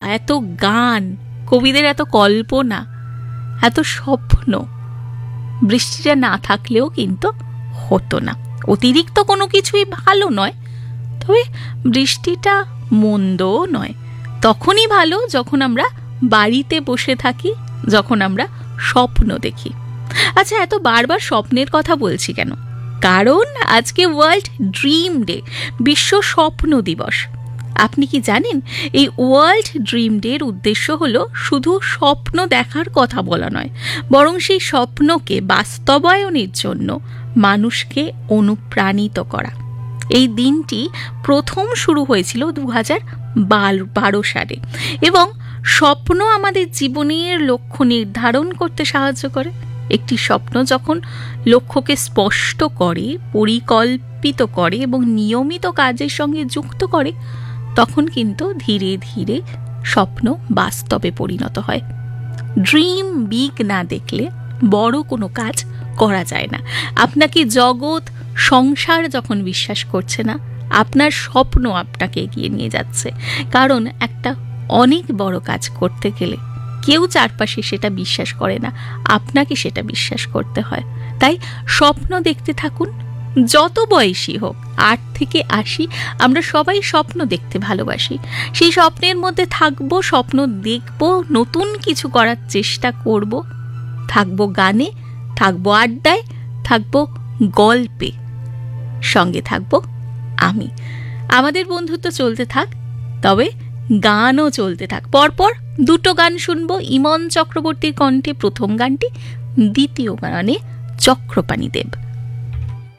এত গান, কবিদের এত কল্পনা, এত স্বপ্ন বৃষ্টিটা না থাকলেও কিন্তু হতো না। অতিরিক্ত কোনো কিছুই ভালো নয়, তবে বৃষ্টিটা মন্দও নয়। তখনই ভালো যখন আমরা বাড়িতে বসে থাকি, যখন আমরা স্বপ্ন দেখি। আচ্ছা, এত বারবার স্বপ্নের কথা বলছি কেন? কারণ আজকে ওয়ার্ল্ড ড্রিম ডে, বিশ্ব স্বপ্ন দিবস। আপনি কি জানেন এই ওয়ার্ল্ড ড্রিম ডের উদ্দেশ্য হলো শুধু স্বপ্ন দেখার কথা বলা নয়, বরং সেই স্বপ্নকে বাস্তবায়নের জন্য মানুষকে অনুপ্রাণিত করা। এই দিনটি প্রথম শুরু হয়েছিল 2012 সালে এবং স্বপ্ন আমাদের জীবনের লক্ষ্য নির্ধারণ করতে সাহায্য করে। একটি স্বপ্ন যখন লক্ষ্যকে স্পষ্ট করে, পরিকল্পিত করে এবং নিয়মিত কাজের সঙ্গে যুক্ত করে, তখন কিন্তু ধীরে ধীরে স্বপ্ন বাস্তবে পরিণত হয়। ড্রিম বিগ না দেখলে বড় কোনো কাজ করা যায় না। আপনাকে জগৎ, সংসার যখন বিশ্বাস করছে না, আপনার স্বপ্ন আপনাকে এগিয়ে নিয়ে যাচ্ছে। কারণ একটা অনেক বড় কাজ করতে গেলে কেউ চারপাশে সেটা বিশ্বাস করে না, আপনাকে সেটা বিশ্বাস করতে হয়। তাই স্বপ্ন দেখতে থাকুন, যত বয়সী হোক। 8 থেকে 80 আমরা সবাই স্বপ্ন দেখতে ভালোবাসি। সেই স্বপ্নের মধ্যে থাকবো, স্বপ্ন দেখব, নতুন কিছু করার চেষ্টা করব, থাকবো গানে, থাকবো আড্ডায়, থাকবো গল্পে, সঙ্গে থাকবো আমি। আমাদের বন্ধুত্ব চলতে থাক, তবে গানও চলতে থাক। পরপর 2টো গান শুনবো। ইমন চক্রবর্তীর কণ্ঠে প্রথম গানটি, দ্বিতীয় গানে চক্রপাণী দেব।